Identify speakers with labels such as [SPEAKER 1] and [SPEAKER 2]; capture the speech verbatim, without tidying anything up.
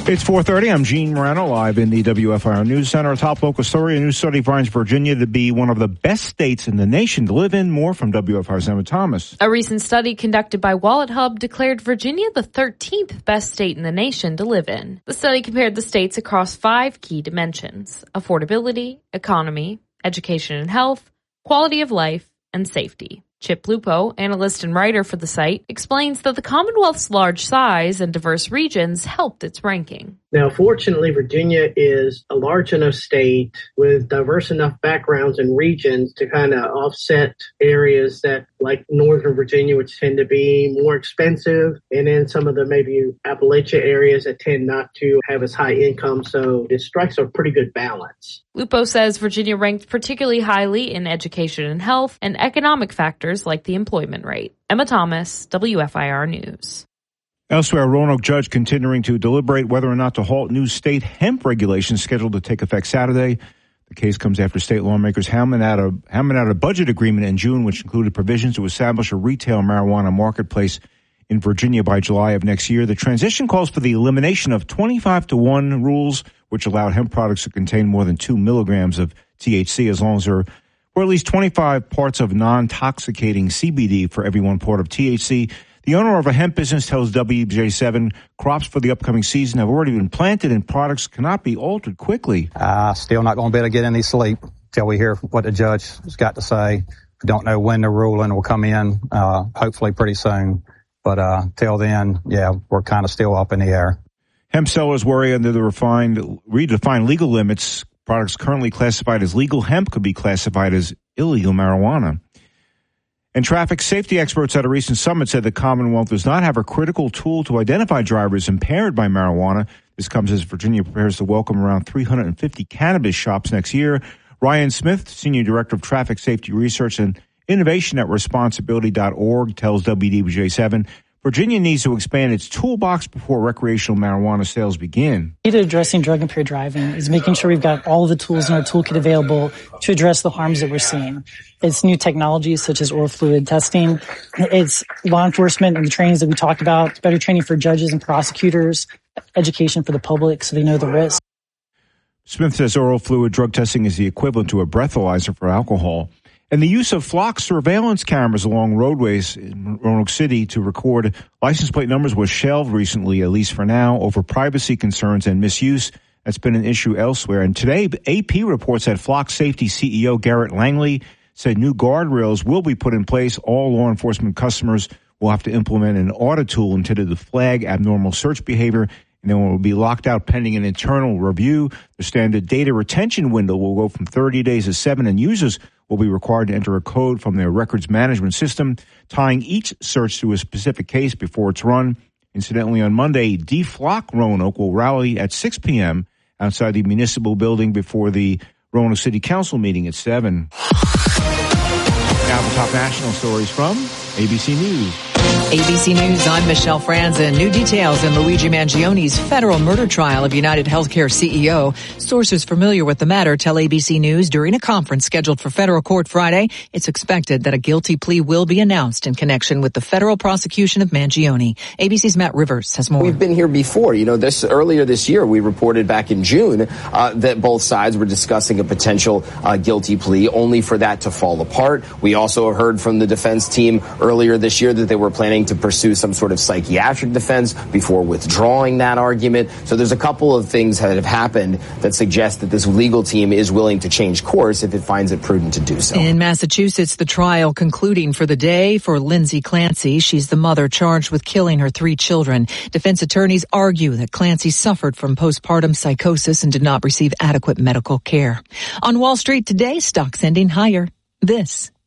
[SPEAKER 1] It's four thirty. I'm Gene Morano, live in the W F I R News Center. A top local story. A new study finds Virginia to be one of the best states in the nation to live in. More from W F I R's Emma Thomas.
[SPEAKER 2] A recent study conducted by Wallet Hub declared Virginia the thirteenth best state in the nation to live in. The study compared the states across five key dimensions: affordability, economy, education and health, quality of life, and safety. Chip Lupo, analyst and writer for the site, explains that the Commonwealth's large size and diverse regions helped its ranking.
[SPEAKER 3] Now, fortunately, Virginia is a large enough state with diverse enough backgrounds and regions to kind of offset areas that, like Northern Virginia, which tend to be more expensive, and then some of the maybe Appalachia areas that tend not to have as high income. So it strikes a pretty good balance.
[SPEAKER 2] Lupo says Virginia ranked particularly highly in education and health and economic factors like the employment rate. Emma Thomas, W F I R News.
[SPEAKER 1] Elsewhere, a Roanoke judge continuing to deliberate whether or not to halt new state hemp regulations scheduled to take effect Saturday. The case comes after state lawmakers hammered out a, hammered out a budget agreement in June, which included provisions to establish a retail marijuana marketplace in Virginia by July of next year. The transition calls for the elimination of twenty-five to one rules, which allowed hemp products to contain more than two milligrams of T H C as long as there were at least twenty-five parts of non-toxicating C B D for every one part of T H C. The owner of a hemp business tells W B J seven crops for the upcoming season have already been planted and products cannot be altered quickly.
[SPEAKER 4] Uh, still not going to be able to get any sleep till we hear what the judge has got to say. We don't know when the ruling will come in, uh, hopefully pretty soon. But uh, till then, yeah, we're kind of still up in the air.
[SPEAKER 1] Hemp sellers worry under the refined, redefined legal limits. Products currently classified as legal hemp could be classified as illegal marijuana. And traffic safety experts at a recent summit said the Commonwealth does not have a critical tool to identify drivers impaired by marijuana. This comes as Virginia prepares to welcome around three hundred fifty cannabis shops next year. Ryan Smith, Senior Director of Traffic Safety Research and Innovation at responsibility dot org, tells W B J seven Virginia needs to expand its toolbox before recreational marijuana sales begin.
[SPEAKER 5] The key to addressing drug-impaired driving is making sure we've got all of the tools in our toolkit available to address the harms that we're seeing. It's new technologies such as oral fluid testing. It's law enforcement and the trainings that we talked about. It's better training for judges and prosecutors, education for the public so they know the risk.
[SPEAKER 1] Smith says oral fluid drug testing is the equivalent to a breathalyzer for alcohol. And the use of flock surveillance cameras along roadways in Roanoke City to record license plate numbers was shelved recently, at least for now, over privacy concerns and misuse. That's been an issue elsewhere. And today, A P reports that Flock Safety C E O Garrett Langley said new guardrails will be put in place. All law enforcement customers will have to implement an audit tool intended to flag abnormal search behavior, and then will be locked out pending an internal review. The standard data retention window will go from thirty days to seven, and users will be required to enter a code from their records management system, tying each search to a specific case before it's run. Incidentally, on Monday, D-Flock Roanoke will rally at six p.m. outside the municipal building before the Roanoke City Council meeting at seven. Now the top national stories from A B C News.
[SPEAKER 6] A B C News, I'm Michelle Franzen. New details in Luigi Mangioni's federal murder trial of United Healthcare C E O. Sources familiar with the matter tell A B C News during a conference scheduled for federal court Friday, it's expected that a guilty plea will be announced in connection with the federal prosecution of Mangioni. A B C's Matt Rivers has more.
[SPEAKER 7] We've been here before. You know, this earlier this year, we reported back in June uh, that both sides were discussing a potential uh, guilty plea, only for that to fall apart. We also heard from the defense team earlier this year that they were planning to pursue some sort of psychiatric defense before withdrawing that argument. So there's a couple of things that have happened that suggest that this legal team is willing to change course if it finds it prudent to do so.
[SPEAKER 6] In Massachusetts, the trial concluding for the day for Lindsay Clancy. She's the mother charged with killing her three children. Defense attorneys argue that Clancy suffered from postpartum psychosis and did not receive adequate medical care. On Wall Street today, stocks ending higher. This